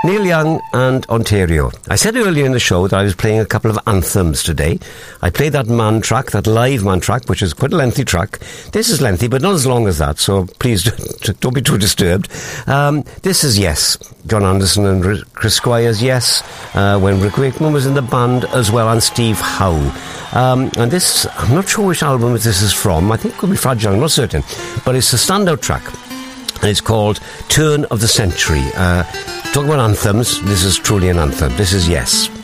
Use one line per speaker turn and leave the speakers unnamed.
Neil Young and Ontario. I said earlier in the show that I was playing a couple of anthems today. I played that Man track, that live Man track, which is quite a lengthy track. This is lengthy, but not as long as that, so please don't be too disturbed. This is Yes. John Anderson and Chris Squires, Yes, when Rick Wakeman was in the band as well, and Steve Howe. And this, I'm not sure which album this is from. I think it could be Fragile, I'm not certain. But it's a standout track. And it's called Turn of the Century. Talking about anthems, this is truly an anthem. This is Yes.